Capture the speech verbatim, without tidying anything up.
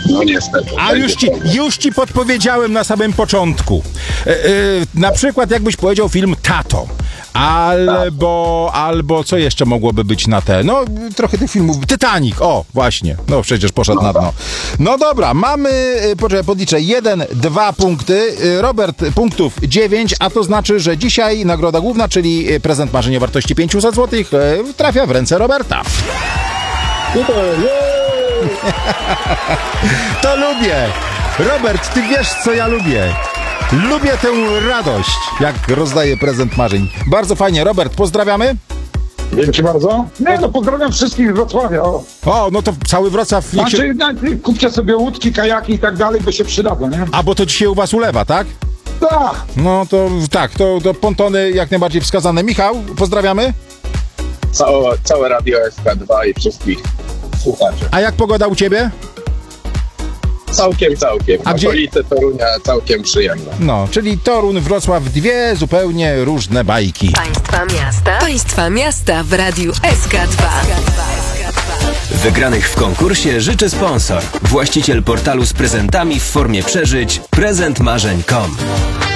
No niestety. A już ci, już ci podpowiedziałem na samym początku. E, e, na przykład jakbyś powiedział film Tato. Albo, albo co jeszcze mogłoby być na te? No, trochę tych filmów. Titanic, o, właśnie. No, przecież poszedł na dno. No dobra, mamy, poczekaj, podliczę, jeden, dwa punkty. Robert punktów dziewięć, a to znaczy, że dzisiaj nagroda główna, czyli prezent marzeń o wartości pięćset złotych, trafia w ręce Roberta. To lubię. Robert, ty wiesz, co ja lubię. Lubię tę radość, jak rozdaję prezent marzeń. Bardzo fajnie. Robert, pozdrawiamy. Dzięki bardzo. Nie, no pozdrawiam wszystkich z Wrocławia. O, O, no to cały Wrocław... niech się... znaczy, no, kupcie sobie łódki, kajaki i tak dalej, bo się przydadzą, nie? A, bo to dzisiaj u was ulewa, tak? Tak. No to tak, to, to pontony jak najbardziej wskazane. Michał, pozdrawiamy. Całe, całe Radio S K dwa i wszystkich słuchaczy. A jak pogoda u ciebie? Całkiem, całkiem. A gdzie- Okolice Torunia całkiem przyjemne. No, czyli Toruń, Wrocław, dwie zupełnie różne bajki. Państwa miasta. Państwa miasta w Radiu S K dwa. Wygranych w konkursie życzy sponsor. Właściciel portalu z prezentami w formie przeżyć prezent marzeń kropka com.